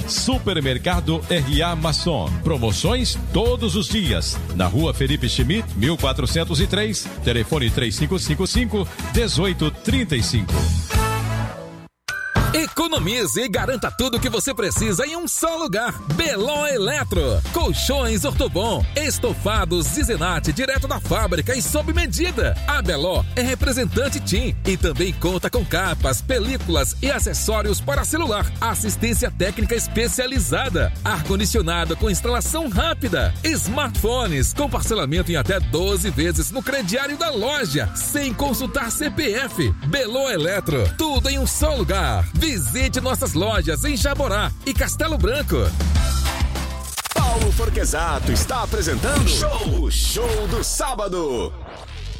Supermercado R.A. Masson. Promoções todos os dias. Na Rua Felipe Schmidt, 1403. Telefone 3555-1835. Economize e garanta tudo o que você precisa em um só lugar. Beló Eletro. Colchões Ortobon, estofados Zizenat direto da fábrica e sob medida. A Beló é representante TIM e também conta com capas, películas e acessórios para celular. Assistência técnica especializada. Ar-condicionado com instalação rápida. Smartphones com parcelamento em até 12 vezes no crediário da loja, sem consultar CPF. Beló Eletro. Tudo em um só lugar. Visite nossas lojas em Jaborá e Castelo Branco. Paulo Forquezato está apresentando o Show do Sábado.